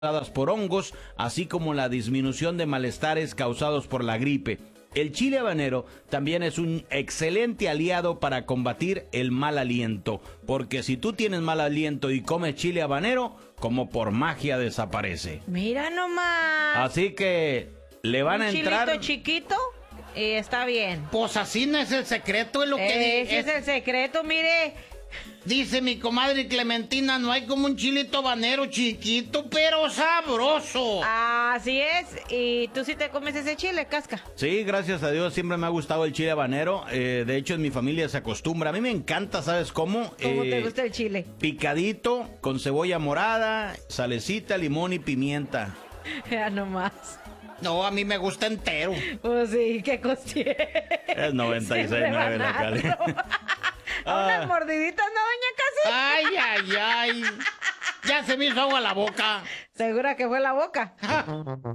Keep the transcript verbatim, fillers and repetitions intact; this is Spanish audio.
por hongos, así como la disminución de malestares causados por la gripe. El chile habanero también es un excelente aliado para combatir el mal aliento, porque si tú tienes mal aliento y comes chile habanero, como por magia desaparece. Mira nomás. Así que le van un a entrar... chilito chiquito y está bien. Pues así no es el secreto, es lo que... Ese es el secreto, mire. Dice mi comadre Clementina, no hay como un chilito habanero chiquito, pero sabroso. Así es. ¿Y tú sí te comes ese chile, Casca? Sí, gracias a Dios, siempre me ha gustado el chile habanero. Eh, de hecho, en mi familia se acostumbra. A mí me encanta, ¿sabes cómo? ¿Cómo eh, te gusta el chile? Picadito, con cebolla morada, salecita, limón y pimienta. Ya nomás. No, a mí me gusta entero. Pues sí, qué costillo. Es noventa y seis nueve la Cali. A unas mordiditas, ¿no, doña Casi? Ay, ay, ay. Ya se me hizo agua la boca. ¿Segura que fue la boca?